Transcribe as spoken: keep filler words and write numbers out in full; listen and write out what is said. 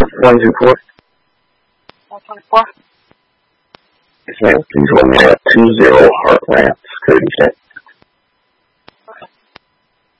one two four? one two four? Yes, ma'am. Please hold me at two zero Heartland Security Check.